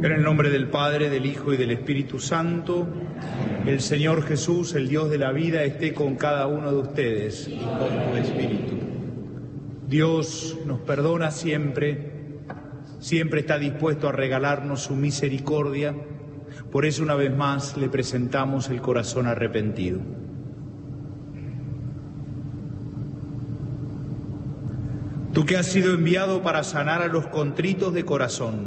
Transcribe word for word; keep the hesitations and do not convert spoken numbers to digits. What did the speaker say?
En el nombre del Padre, del Hijo y del Espíritu Santo, el Señor Jesús, el Dios de la vida, esté con cada uno de ustedes. Y con tu espíritu. Dios nos perdona siempre, siempre está dispuesto a regalarnos su misericordia. Por eso, una vez más, le presentamos el corazón arrepentido. Tú que has sido enviado para sanar a los contritos de corazón,